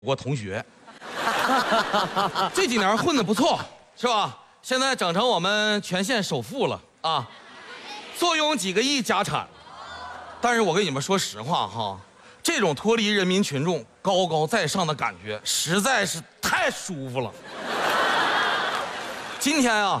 我同学，这几年混得不错，是吧？现在整成我们全县首富了啊，坐拥几个亿家产。但是我跟你们说实话哈，这种脱离人民群众、高高在上的感觉，实在是太舒服了。今天啊。